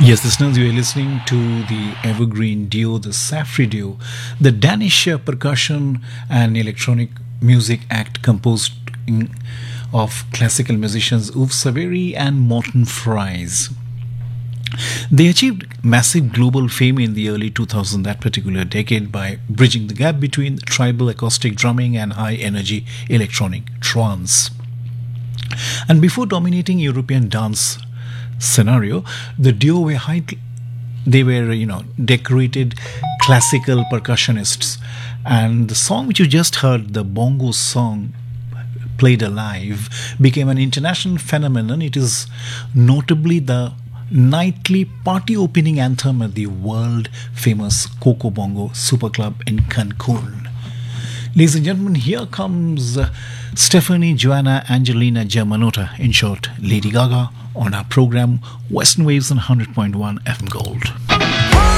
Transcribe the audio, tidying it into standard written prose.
Yes, listeners, you are listening to the evergreen duo, the Safri duo, the Danish percussion and electronic music act composed of classical musicians Uf Saveri and Morten Fries. They achieved massive global fame in the early 2000s, that particular decade, by bridging the gap between tribal acoustic drumming and high energy electronic trance. And before dominating European dance scenario, the duo were decorated classical percussionists. And the song which you just heard, the bongo song played alive, became an international phenomenon. It is notably the nightly party opening anthem at the world famous Coco Bongo Super Club in Cancun. Ladies and gentlemen, here comes Stephanie Joanna Angelina Germanotta, in short, Lady Gaga, on our program Western Waves on 100.1 FM Gold.